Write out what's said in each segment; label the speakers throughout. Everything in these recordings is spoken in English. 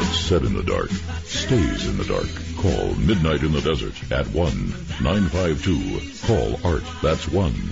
Speaker 1: gets set in the dark stays in the dark. Call Midnight in the Desert at 1-952. Call Art. That's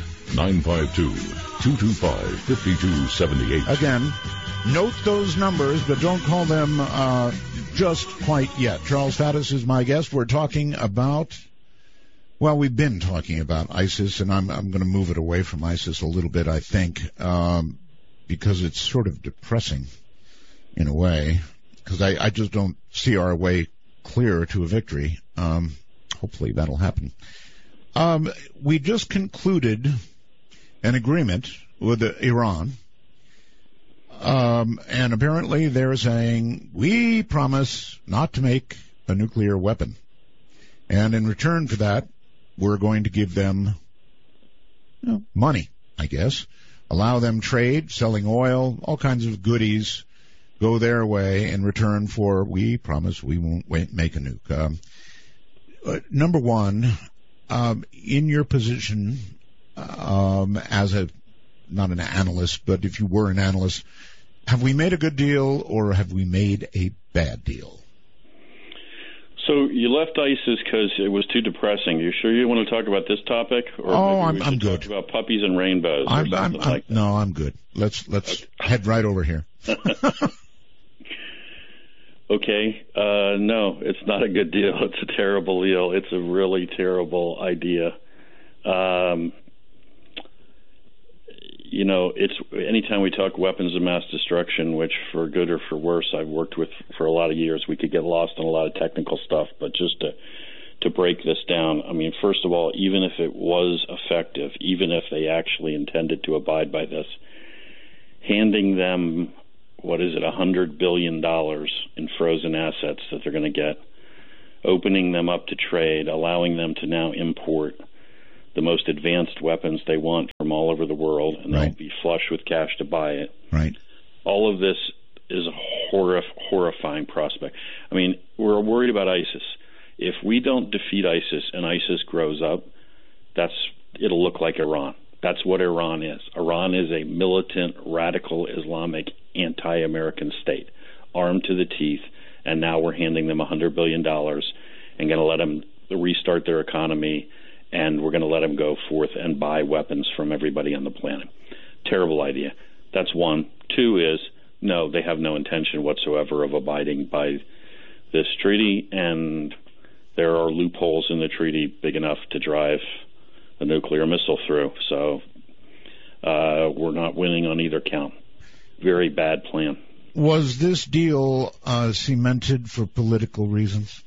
Speaker 1: 1-952-225-5278.
Speaker 2: Again, note those numbers, but don't call them just quite yet. Charles Faddis is my guest. We're talking about, well, we've been talking about ISIS, and I'm going to move it away from ISIS a little bit, I think, because it's sort of depressing in a way, because I just don't see our way clear to a victory. Hopefully that'll happen. We just concluded an agreement with Iran. And apparently they're saying, we promise not to make a nuclear weapon. And in return for that, we're going to give them money, I guess. Allow them trade, selling oil, all kinds of goodies go their way in return for, we promise we won't make a nuke. Number one, in your position as not an analyst, but if you were an analyst, have we made a good deal or have we made a bad deal?
Speaker 3: So you left ISIS because it was too depressing. You sure you want to talk about this topic? Or
Speaker 2: I'm good.
Speaker 3: Talk about puppies and rainbows.
Speaker 2: No, I'm good. Let's head right over here.
Speaker 3: Okay. No, it's not a good deal. It's a terrible deal. It's a really terrible idea. It's anytime we talk weapons of mass destruction, which for good or for worse I've worked with for a lot of years, we could get lost in a lot of technical stuff. But just to break this down, I mean, first of all, even if it was effective, even if they actually intended to abide by this, handing them, $100 billion in frozen assets that they're going to get, opening them up to trade, allowing them to now import the most advanced weapons they want from all over the world, and they'll be flush with cash to buy it.
Speaker 2: Right.
Speaker 3: All of this is a horrifying prospect. I mean, we're worried about ISIS. If we don't defeat ISIS and ISIS grows up, it'll look like Iran. That's what Iran is. Iran is a militant, radical Islamic, anti-American state, armed to the teeth, and now we're handing them $100 billion and going to let them restart their economy, and we're going to let them go forth and buy weapons from everybody on the planet. Terrible idea. That's one. Two is, no, they have no intention whatsoever of abiding by this treaty, and there are loopholes in the treaty big enough to drive a nuclear missile through. So we're not winning on either count. Very bad plan.
Speaker 2: Was this deal cemented for political reasons?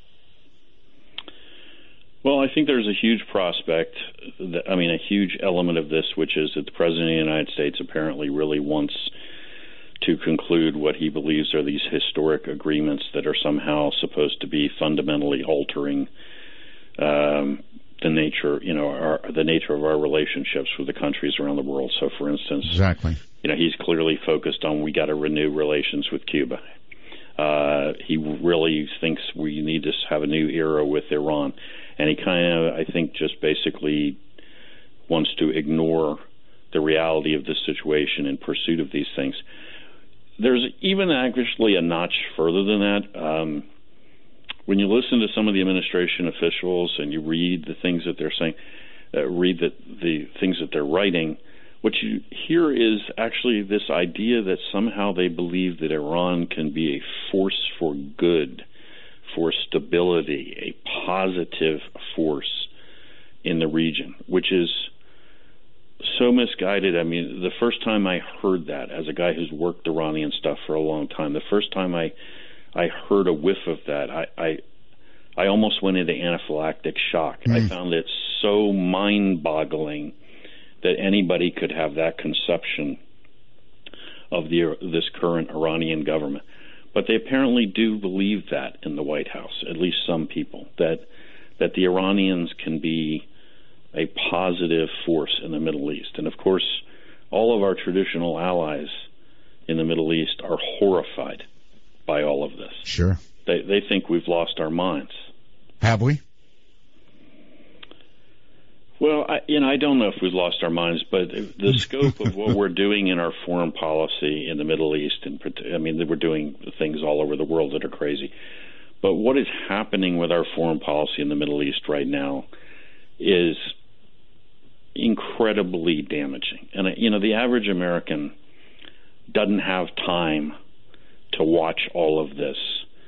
Speaker 3: Well, I think there's a huge prospect, a huge element of this, which is that the President of the United States apparently really wants to conclude what he believes are these historic agreements that are somehow supposed to be fundamentally altering the nature of our relationships with the countries around the world. So, for instance,
Speaker 2: exactly,
Speaker 3: he's clearly focused on we got to renew relations with Cuba. He really thinks we need to have a new era with Iran. And he kind of, I think, just basically wants to ignore the reality of the situation in pursuit of these things. There's even actually a notch further than that. When you listen to some of the administration officials and you read the things that they're saying, read the things that they're writing, what you hear is actually this idea that somehow they believe that Iran can be a force for good, for stability, a positive force in the region, which is so misguided. I mean, the first time I heard that, as a guy who's worked Iranian stuff for a long time, the first time I heard a whiff of that, I almost went into anaphylactic shock. I found it so mind-boggling that anybody could have that conception of this current Iranian government. But they apparently do believe that in the White House, at least some people, that the Iranians can be a positive force in the Middle East. And, of course, all of our traditional allies in the Middle East are horrified by all of this.
Speaker 2: Sure.
Speaker 3: They think we've lost our minds.
Speaker 2: Have we?
Speaker 3: Well, I don't know if we've lost our minds, but the scope of what we're doing in our foreign policy in the Middle East, we're doing things all over the world that are crazy. But what is happening with our foreign policy in the Middle East right now is incredibly damaging. And, the average American doesn't have time to watch all of this.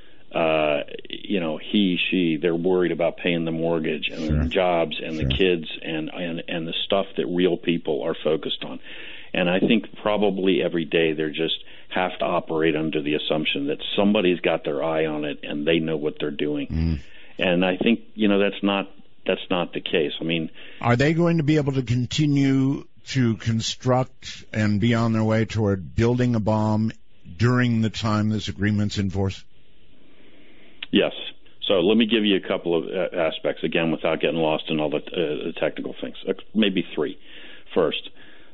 Speaker 3: They're worried about paying the mortgage and their jobs and the kids and the stuff that real people are focused on. And I think probably every day they just have to operate under the assumption that somebody's got their eye on it and they know what they're doing. And I think, that's not the case.
Speaker 2: Are they going to be able to continue to construct and be on their way toward building a bomb during the time this agreement's in force?
Speaker 3: Yes. So let me give you a couple of aspects, again, without getting lost in all the technical things. Maybe three. First,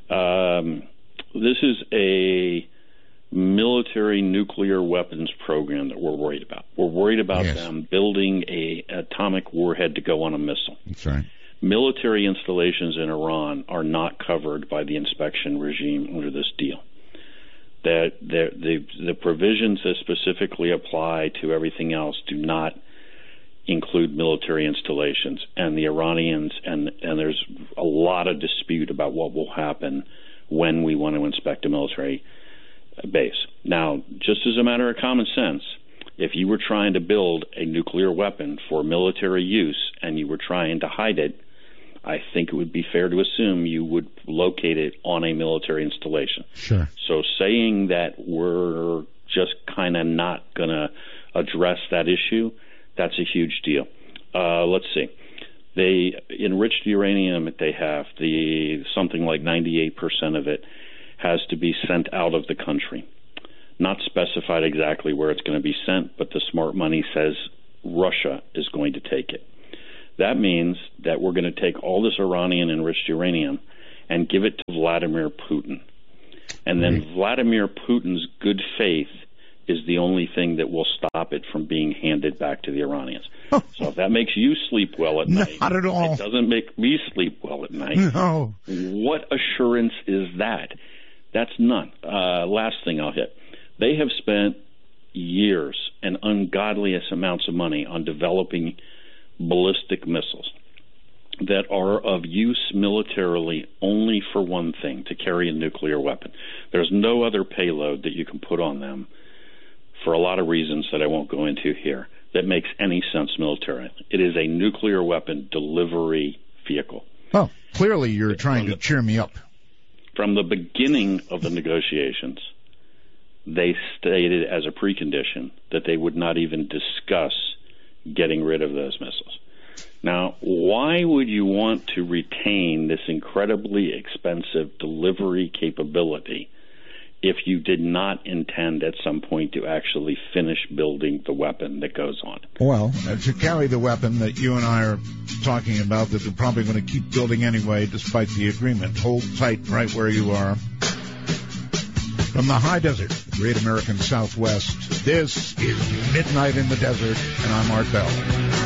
Speaker 3: this is a military nuclear weapons program that we're worried about. We're worried about them building an atomic warhead to go on a missile.
Speaker 2: That's right.
Speaker 3: Military installations in Iran are not covered by the inspection regime under this deal. That the provisions that specifically apply to everything else do not include military installations, and the Iranians and there's a lot of dispute about what will happen when we want to inspect a military base. Now, just as a matter of common sense, if you were trying to build a nuclear weapon for military use and you were trying to hide it, I think it would be fair to assume you would locate it on a military installation.
Speaker 2: Sure.
Speaker 3: So saying that we're just kind of not going to address that issue, that's a huge deal. Let's see. They enriched uranium that they have, something like 98% of it has to be sent out of the country. Not specified exactly where it's going to be sent, but the smart money says Russia is going to take it. That means that we're going to take all this Iranian-enriched uranium and give it to Vladimir Putin. And then Vladimir Putin's good faith is the only thing that will stop it from being handed back to the Iranians. So if that makes you sleep well at night,
Speaker 2: not at all.
Speaker 3: It doesn't make me sleep well at night.
Speaker 2: No.
Speaker 3: What assurance is that? That's none. Last thing I'll hit. They have spent years and ungodliest amounts of money on developing ballistic missiles that are of use militarily only for one thing, to carry a nuclear weapon. There's no other payload that you can put on them for a lot of reasons that I won't go into here that makes any sense militarily. It is a nuclear weapon delivery vehicle.
Speaker 2: Oh, clearly you're trying to cheer me up.
Speaker 3: From the beginning of the negotiations, they stated as a precondition that they would not even discuss getting rid of those missiles. Now, why would you want to retain this incredibly expensive delivery capability if you did not intend at some point to actually finish building the weapon that goes on?
Speaker 2: Well, to carry the weapon that you and I are talking about that they're probably going to keep building anyway despite the agreement, hold tight right where you are. From the high desert, the great American Southwest, this is Midnight in the Desert, and I'm Art Bell.